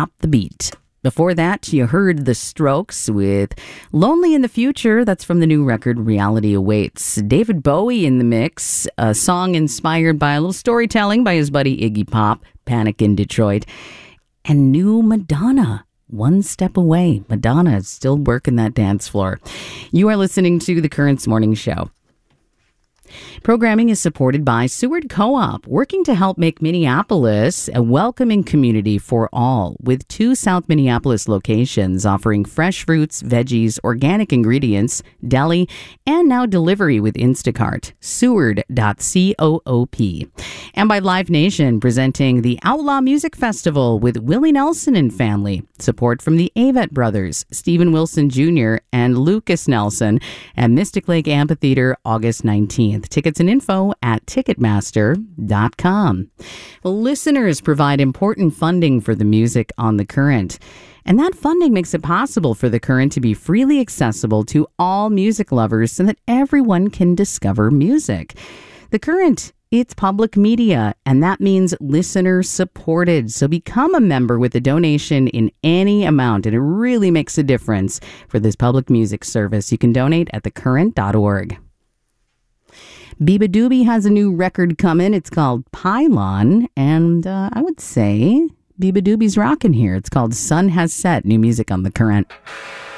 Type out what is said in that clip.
Stop the Beat. Before that, you heard The Strokes with Lonely in the Future. That's from the new record, Reality Awaits. David Bowie in the mix, a song inspired by a little storytelling by his buddy Iggy Pop, Panic in Detroit. And new Madonna, One Step Away. Madonna is still working that dance floor. You are listening to The Currents Morning Show. Programming is supported by Seward Co-op, working to help make Minneapolis a welcoming community for all, with 2 South Minneapolis locations offering fresh fruits, veggies, organic ingredients, deli, and now delivery with Instacart. Seward.coop. And by Live Nation, presenting the Outlaw Music Festival with Willie Nelson and family. Support from the Avett Brothers, Stephen Wilson Jr., and Lucas Nelson at Mystic Lake Amphitheater, August 19th. Tickets and info at Ticketmaster.com. Well, listeners provide important funding for the music on The Current. And that funding makes it possible for The Current to be freely accessible to all music lovers so that everyone can discover music. The Current, it's public media, and that means listener supported. So become a member with a donation in any amount, and it really makes a difference for this public music service. You can donate at thecurrent.org. Biba Doobie has a new record coming. It's called Pylon, and I would say Biba Doobie's rocking here. It's called Sun Has Set, new music on The Current.